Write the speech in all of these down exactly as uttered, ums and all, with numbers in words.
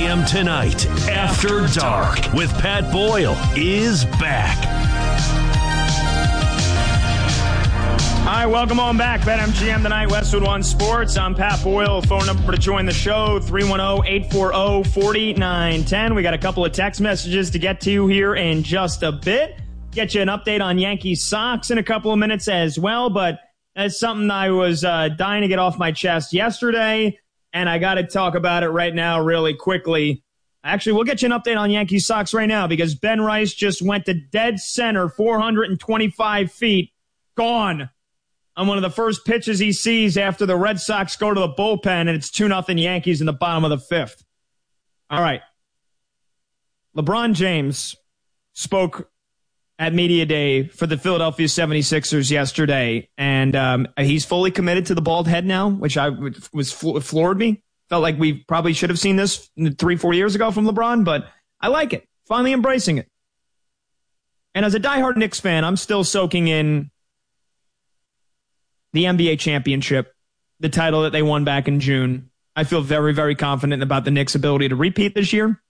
M Tonight, After Dark, with Pat Boyle, is back. Hi, welcome on back. BetMGM Tonight, Westwood One Sports. I'm Pat Boyle. Phone number to join the show, three one zero, eight four zero, four nine one zero. We got a couple of text messages to get to here in just a bit. Get you an update on Yankees Sox in a couple of minutes as well, but that's something I was uh, dying to get off my chest yesterday, and I got to talk about it right now really quickly. Actually, we'll get you an update on Yankees Sox right now because Ben Rice just went to dead center, four hundred twenty-five feet, gone on one of the first pitches he sees after the Red Sox go to the bullpen, and it's two nothing Yankees in the bottom of the fifth. All right. LeBron James spoke at Media Day for the Philadelphia seventy-sixers yesterday, and um, he's fully committed to the bald head now, which I was floored me. Felt like we probably should have seen this three, four years ago from LeBron, but I like it. Finally embracing it. And as a diehard Knicks fan, I'm still soaking in the N B A championship, the title that they won back in June. I feel very, very confident about the Knicks' ability to repeat this year.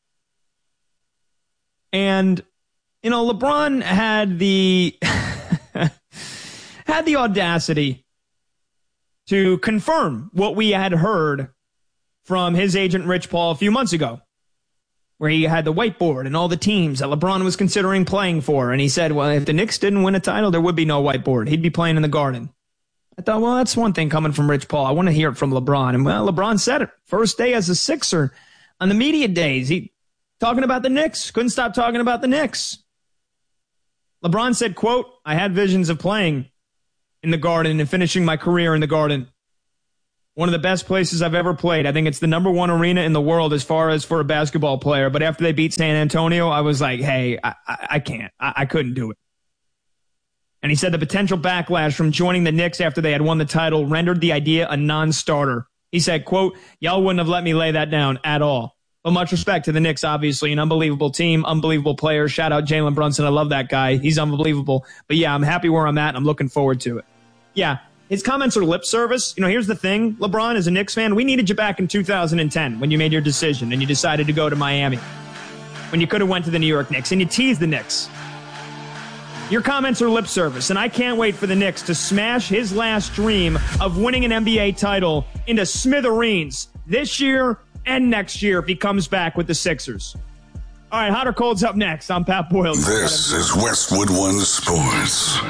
And, you know, LeBron had the had the audacity to confirm what we had heard from his agent Rich Paul a few months ago, where he had the whiteboard and all the teams that LeBron was considering playing for. And he said, well, if the Knicks didn't win a title, there would be no whiteboard. He'd be playing in the Garden. I thought, well, that's one thing coming from Rich Paul. I want to hear it from LeBron. And, well, LeBron said it. First day as a Sixer on the media days. He talking about the Knicks. Couldn't stop talking about the Knicks. LeBron said, quote, I had visions of playing in the Garden and finishing my career in the Garden. One of the best places I've ever played. I think it's the number one arena in the world as far as for a basketball player. But after they beat San Antonio, I was like, hey, I, I, I can't. I, I couldn't do it. And he said the potential backlash from joining the Knicks after they had won the title rendered the idea a non-starter. He said, quote, y'all wouldn't have let me lay that down at all. But much respect to the Knicks, obviously. An unbelievable team, unbelievable players. Shout out Jalen Brunson. I love that guy. He's unbelievable. But, yeah, I'm happy where I'm at, and I'm looking forward to it. Yeah, his comments are lip service. You know, here's the thing, LeBron, as a Knicks fan, we needed you back in two thousand ten when you made your decision and you decided to go to Miami, when you could have went to the New York Knicks, and you teased the Knicks. Your comments are lip service, and I can't wait for the Knicks to smash his last dream of winning an N B A title into smithereens this year and next year if he comes back with the Sixers. All right, Hot or Cold's up next. I'm Pat Boyle. This is Westwood One Sports.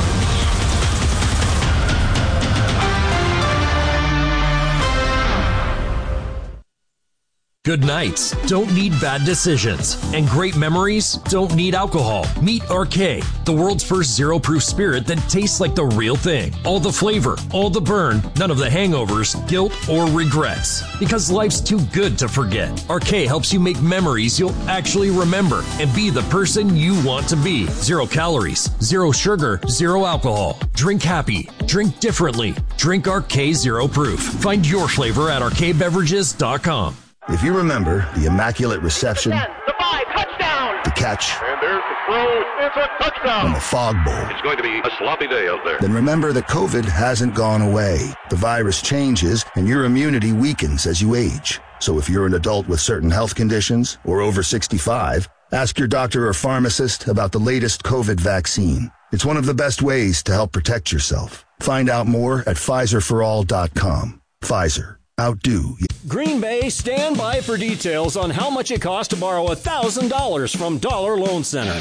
Good nights don't need bad decisions, and great memories don't need alcohol. Meet R K, the world's first zero-proof spirit that tastes like the real thing. All the flavor, all the burn, none of the hangovers, guilt, or regrets. Because life's too good to forget. R K helps you make memories you'll actually remember and be the person you want to be. Zero calories, zero sugar, zero alcohol. Drink happy. Drink differently. Drink R K Zero Proof. Find your flavor at R K beverages dot com. If you remember the immaculate reception, ten, the five, touchdown, the catch, and there's the throw, it's a touchdown, and the fog bowl, it's going to be a sloppy day out there. Then remember that COVID hasn't gone away. The virus changes, and your immunity weakens as you age. So if you're an adult with certain health conditions or over sixty-five, ask your doctor or pharmacist about the latest COVID vaccine. It's one of the best ways to help protect yourself. Find out more at Pfizer for all dot com. Pfizer. Outdo. Green Bay, stand by for details on how much it costs to borrow one thousand dollars from Dollar Loan Center.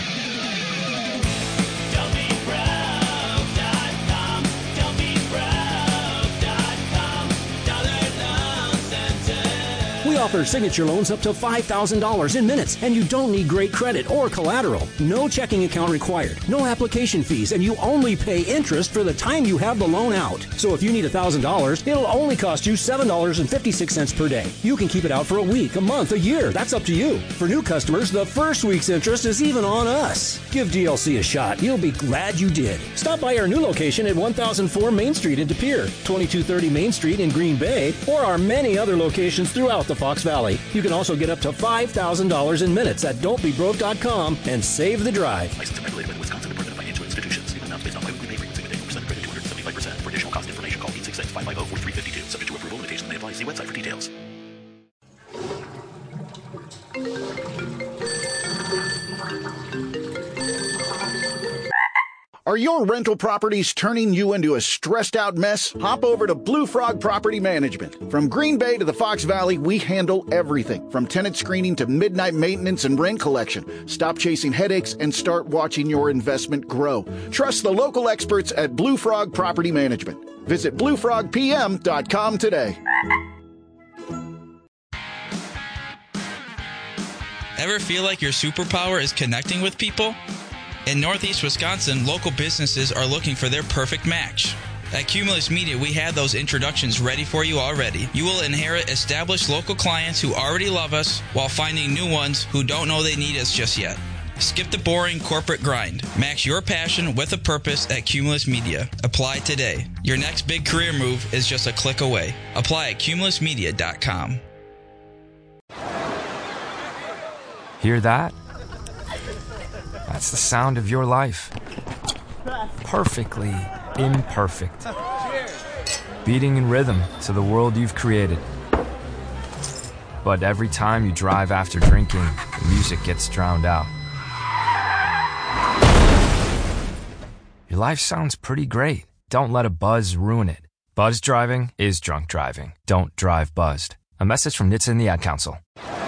We offer signature loans up to five thousand dollars in minutes, and you don't need great credit or collateral. No checking account required, no application fees, and you only pay interest for the time you have the loan out. So if you need one thousand dollars, it'll only cost you seven dollars and fifty-six cents per day. You can keep it out for a week, a month, a year. That's up to you. For new customers, the first week's interest is even on us. Give D L C a shot. You'll be glad you did. Stop by our new location at one thousand four Main Street in De Pere, twenty-two thirty Main Street in Green Bay, or our many other locations throughout the Fox Valley. You can also get up to five thousand dollars in minutes at don't be broke dot com and save the drive. Licensed and regulated by the Wisconsin Department of Financial Institutions. Even amounts based on biweekly pay frequency with eight percent credit two hundred seventy-five percent. For additional cost information, call eight six six, five five zero, four three five two. Subject to approval, limitations may apply. See website for details. Are your rental properties turning you into a stressed-out mess? Hop over to Blue Frog Property Management. From Green Bay to the Fox Valley, we handle everything, from tenant screening to midnight maintenance and rent collection. Stop chasing headaches and start watching your investment grow. Trust the local experts at Blue Frog Property Management. Visit blue frog p m dot com today. Ever feel like your superpower is connecting with people? In Northeast Wisconsin, local businesses are looking for their perfect match. At Cumulus Media, we have those introductions ready for you already. You will inherit established local clients who already love us while finding new ones who don't know they need us just yet. Skip the boring corporate grind. Match your passion with a purpose at Cumulus Media. Apply today. Your next big career move is just a click away. Apply at cumulus media dot com. Hear that? That's the sound of your life. Perfectly imperfect. Beating in rhythm to the world you've created. But every time you drive after drinking, the music gets drowned out. Your life sounds pretty great. Don't let a buzz ruin it. Buzz driving is drunk driving. Don't drive buzzed. A message from N H T S A and the Ad Council.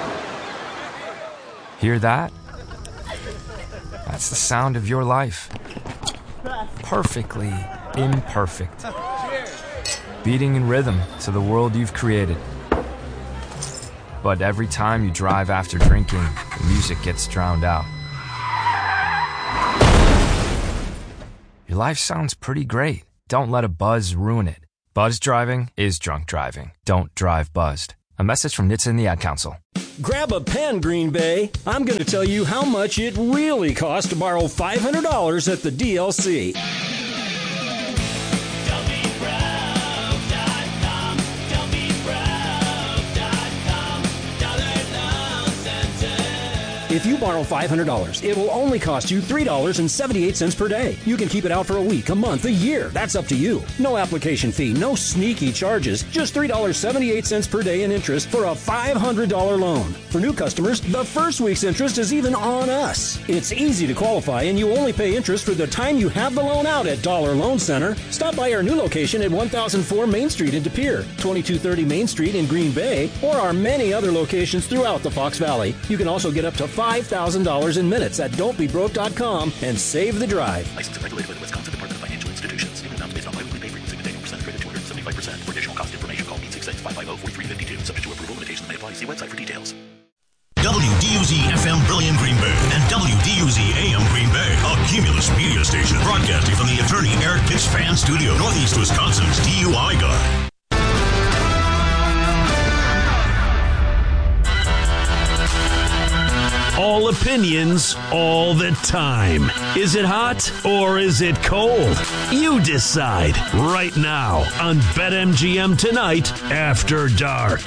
Hear that? That's the sound of your life. Perfectly imperfect. Beating in rhythm to the world you've created. But every time you drive after drinking, the music gets drowned out. Your life sounds pretty great. Don't let a buzz ruin it. Buzz driving is drunk driving. Don't drive buzzed. A message from N H T S A and the Ad Council. Grab a pen, Green Bay. I'm going to tell you how much it really costs to borrow five hundred dollars at the D L C. If you borrow five hundred dollars, it will only cost you three dollars and seventy-eight cents per day. You can keep it out for a week, a month, a year. That's up to you. No application fee, no sneaky charges. Just three dollars and seventy-eight cents per day in interest for a five hundred dollars loan. For new customers, the first week's interest is even on us. It's easy to qualify, and you only pay interest for the time you have the loan out at Dollar Loan Center. Stop by our new location at one thousand four Main Street in De Pere, twenty-two thirty Main Street in Green Bay, or our many other locations throughout the Fox Valley. You can also get up to five thousand dollars in minutes at don't be broke dot com and save the drive. Licensed and regulated by the Wisconsin Department of Financial Institutions. Given amounts based on biweekly pay frequency with annual percentage rate of two hundred seventy-five percent. For additional cost information, call eight six six, five five zero, four three five two. Subject to approval, limitations may apply. See website for details. W D U Z F M Brilliant Green Bay and W D U Z A M Green Bay, a Cumulus media station broadcasting from the Attorney Eric Pitts Fan Studio, Northeast Wisconsin's D U I guy. All opinions, all the time. Is it hot or is it cold? You decide right now on BetMGM Tonight After Dark.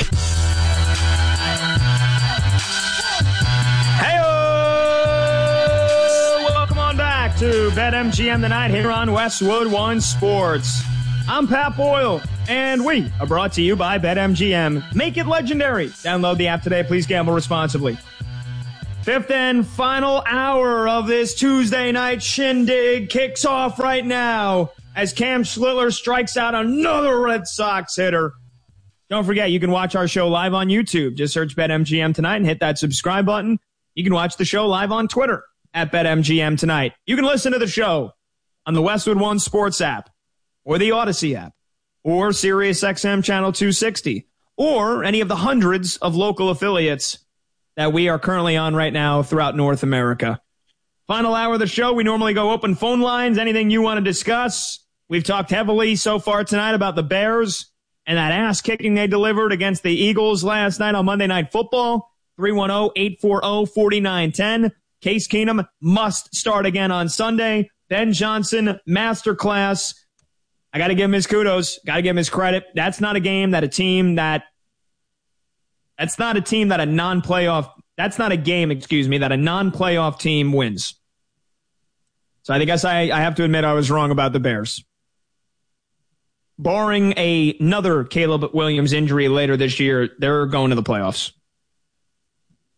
Hey-o! Welcome on back to BetMGM Tonight here on Westwood One Sports. I'm Pat Boyle, and we are brought to you by BetMGM. Make it legendary. Download the app today. Please gamble responsibly. Fifth and final hour of this Tuesday night shindig kicks off right now as Cam Schlittler strikes out another Red Sox hitter. Don't forget, you can watch our show live on YouTube. Just search BetMGM Tonight and hit that subscribe button. You can watch the show live on Twitter at BetMGM Tonight. You can listen to the show on the Westwood One Sports app or the Odyssey app or SiriusXM Channel two sixty or any of the hundreds of local affiliates that we are currently on right now throughout North America. Final hour of the show, we normally go open phone lines, anything you want to discuss. We've talked heavily so far tonight about the Bears and that ass-kicking they delivered against the Eagles last night on Monday Night Football. three one zero, eight four zero, four nine one zero. Case Keenum must start again on Sunday. Ben Johnson, masterclass. I got to give him his kudos. Got to give him his credit. That's not a game that a team that That's not a team that a non-playoff, that's not a game, excuse me, that a non-playoff team wins. So I guess I, I have to admit I was wrong about the Bears. Barring a, another Caleb Williams injury later this year, they're going to the playoffs.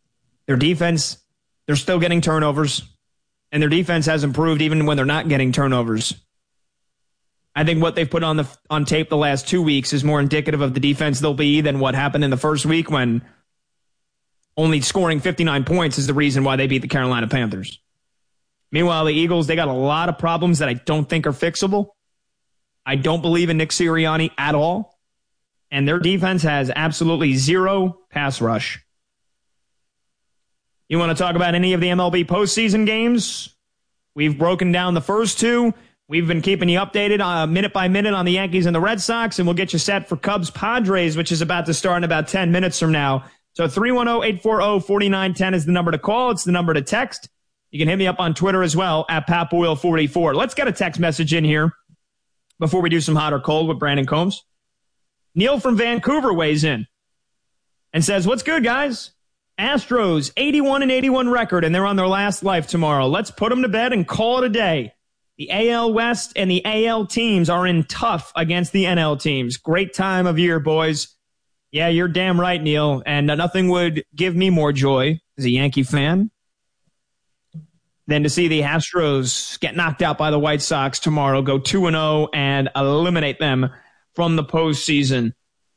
Their defense, they're still getting turnovers, and their defense has improved even when they're not getting turnovers. I think what they've put on the on tape the last two weeks is more indicative of the defense they'll be than what happened in the first week when only scoring fifty-nine points is the reason why they beat the Carolina Panthers. Meanwhile, the Eagles, they got a lot of problems that I don't think are fixable. I don't believe in Nick Sirianni at all. And their defense has absolutely zero pass rush. You want to talk about any of the M L B postseason games? We've broken down the first two. We've been keeping you updated uh, minute by minute on the Yankees and the Red Sox, and we'll get you set for Cubs-Padres, which is about to start in about ten minutes from now. So three one zero, eight four zero, four nine one zero is the number to call. It's the number to text. You can hit me up on Twitter as well, at Pat Boyle forty-four. Let's get a text message in here before we do some hot or cold with Brandon Combs. Neil from Vancouver weighs in and says, what's good, guys? Astros, eighty-one and eighty-one record, and they're on their last life tomorrow. Let's put them to bed and call it a day. The A L West and the A L teams are in tough against the N L teams. Great time of year, boys. Yeah, you're damn right, Neil, and nothing would give me more joy as a Yankee fan than to see the Astros get knocked out by the White Sox tomorrow, go two and oh, and eliminate them from the postseason.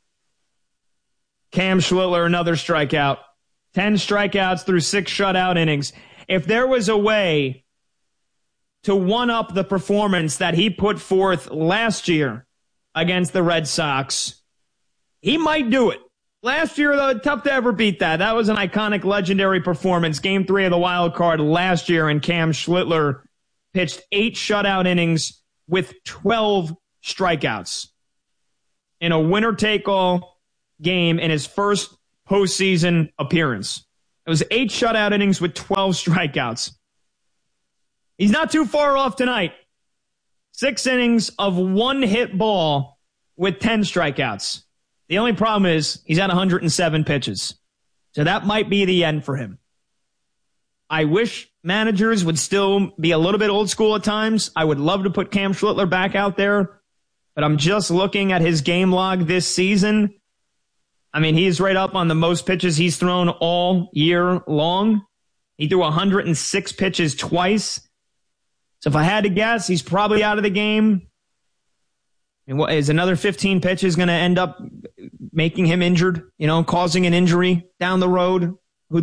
Cam Schlittler, another strikeout. ten strikeouts through six shutout innings. If there was a way to one-up the performance that he put forth last year against the Red Sox, he might do it. Last year, though, tough to ever beat that. That was an iconic, legendary performance. Game three of the wild card last year, and Cam Schlittler pitched eight shutout innings with twelve strikeouts in a winner-take-all game in his first postseason appearance. It was eight shutout innings with twelve strikeouts. He's not too far off tonight. Six innings of one-hit ball with ten strikeouts. The only problem is he's at one hundred seven pitches. So that might be the end for him. I wish managers would still be a little bit old school at times. I would love to put Cam Schlittler back out there, but I'm just looking at his game log this season. I mean, he's right up on the most pitches he's thrown all year long. He threw one hundred six pitches twice. So if I had to guess, he's probably out of the game. And what is another fifteen pitches going to end up making him injured, you know, causing an injury down the road?